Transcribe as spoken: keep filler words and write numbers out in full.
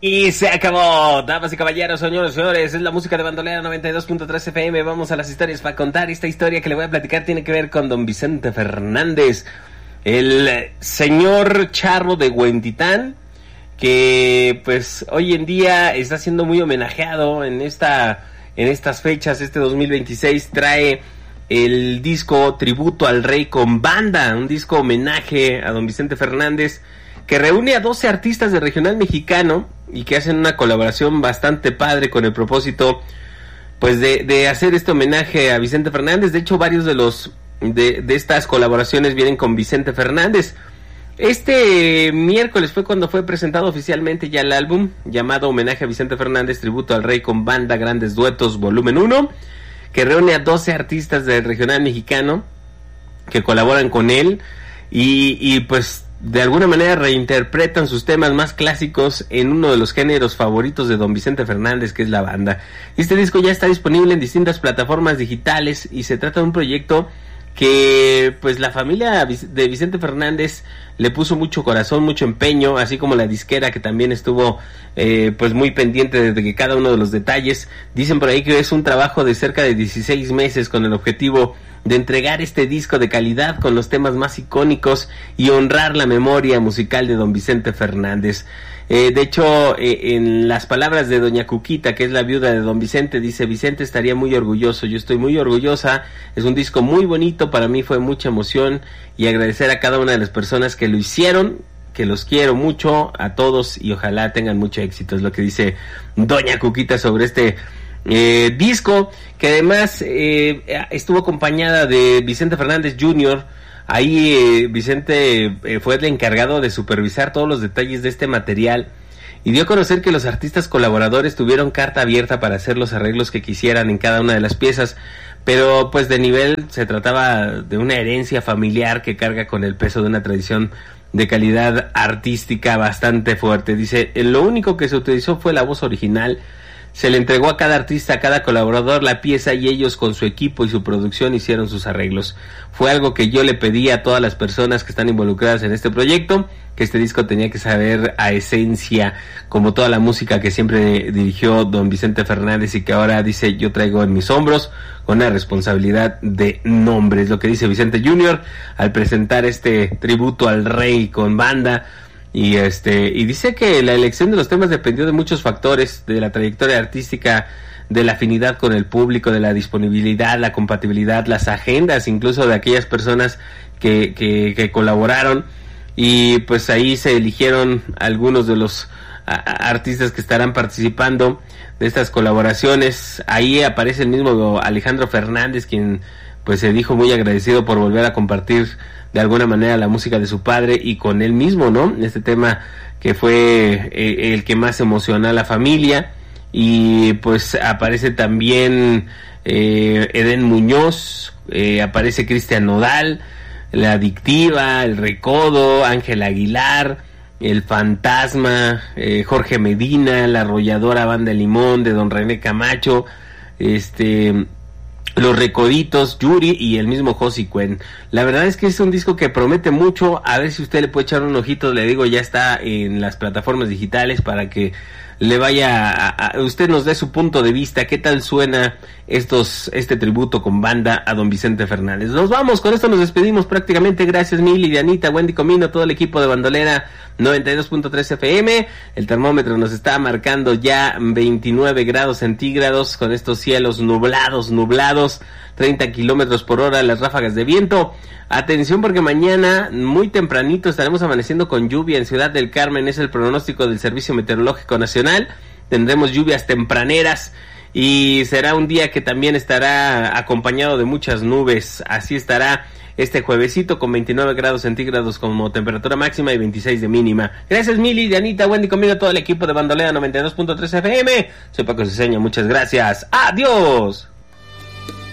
Y se acabó, damas y caballeros, señores y señores, es la música de Bandolera noventa y dos punto tres F M. Vamos a las historias para contar. Esta historia que le voy a platicar tiene que ver con don Vicente Fernández, el señor charro de Huentitán, que pues hoy en día está siendo muy homenajeado en esta en estas fechas. Este dos mil veintiséis trae el disco Tributo al Rey con Banda, un disco homenaje a don Vicente Fernández, que reúne a doce artistas de regional mexicano y que hacen una colaboración bastante padre con el propósito pues de, de hacer este homenaje a Vicente Fernández. De hecho, varios de los de, de estas colaboraciones vienen con Vicente Fernández. Este miércoles fue cuando fue presentado oficialmente ya el álbum llamado Homenaje a Vicente Fernández, Tributo al Rey con Banda, Grandes Duetos, volumen uno, que reúne a doce artistas del regional mexicano que colaboran con él y, y pues de alguna manera reinterpretan sus temas más clásicos en uno de los géneros favoritos de don Vicente Fernández, que es la banda. Este disco ya está disponible en distintas plataformas digitales y se trata de un proyecto que pues la familia de Vicente Fernández le puso mucho corazón, mucho empeño, así como la disquera, que también estuvo eh, pues muy pendiente de que cada uno de los detalles. Dicen por ahí que es un trabajo de cerca de dieciséis meses con el objetivo de entregar este disco de calidad con los temas más icónicos y honrar la memoria musical de don Vicente Fernández. Eh, de hecho, eh, en las palabras de doña Cuquita, que es la viuda de don Vicente, dice: Vicente estaría muy orgulloso, yo estoy muy orgullosa, es un disco muy bonito, para mí fue mucha emoción, y agradecer a cada una de las personas que lo hicieron, que los quiero mucho a todos y ojalá tengan mucho éxito, es lo que dice doña Cuquita sobre este eh, disco, que además eh, estuvo acompañada de Vicente Fernández junior Ahí eh, Vicente eh, fue el encargado de supervisar todos los detalles de este material y dio a conocer que los artistas colaboradores tuvieron carta abierta para hacer los arreglos que quisieran en cada una de las piezas, pero pues de nivel se trataba de una herencia familiar que carga con el peso de una tradición de calidad artística bastante fuerte. Dice: lo único que se utilizó fue la voz original. Se le entregó a cada artista, a cada colaborador la pieza y ellos con su equipo y su producción hicieron sus arreglos. Fue algo que yo le pedí a todas las personas que están involucradas en este proyecto, que este disco tenía que saber a esencia, como toda la música que siempre dirigió don Vicente Fernández y que ahora, dice, yo traigo en mis hombros con una responsabilidad de nombre. Es lo que dice Vicente junior al presentar este tributo al rey con banda. Y este y dice que la elección de los temas dependió de muchos factores, de la trayectoria artística, de la afinidad con el público, de la disponibilidad, la compatibilidad, las agendas, incluso de aquellas personas que, que, que colaboraron. Y pues ahí se eligieron algunos de los a, a, artistas que estarán participando de estas colaboraciones. Ahí aparece el mismo Alejandro Fernández, quien pues se dijo muy agradecido por volver a compartir de alguna manera la música de su padre y con él mismo, ¿no? Este tema que fue eh, el que más emocionó a la familia. Y pues aparece también eh, Eden Muñoz, eh, aparece Cristian Nodal, La Adictiva, El Recodo, Ángel Aguilar, El Fantasma, eh, Jorge Medina, La Arrolladora Banda Limón de don René Camacho, este... Los Recoditos, Yuri y el mismo Josi Cuen. La verdad es que es un disco que promete mucho. A ver si usted le puede echar un ojito. Le digo, ya está en las plataformas digitales para que le vaya a, a usted nos dé su punto de vista. ¿Qué tal suena estos este tributo con banda a don Vicente Fernández? Nos vamos, con esto nos despedimos prácticamente. Gracias Mili, Dianita, Wendy Comino, todo el equipo de Bandolera noventa y dos punto tres F M. El termómetro nos está marcando ya veintinueve grados centígrados con estos cielos nublados, nublados, treinta kilómetros por hora las ráfagas de viento. Atención porque mañana muy tempranito estaremos amaneciendo con lluvia en Ciudad del Carmen, es el pronóstico del Servicio Meteorológico Nacional. Tendremos lluvias tempraneras y será un día que también estará acompañado de muchas nubes. Así estará este juevesito con veintinueve grados centígrados como temperatura máxima y veintiséis de mínima. Gracias Mili, Dianita, Wendy, conmigo todo el equipo de Bandolera noventa y dos punto tres F M. Soy Paco Ceseña, muchas gracias. ¡Adiós!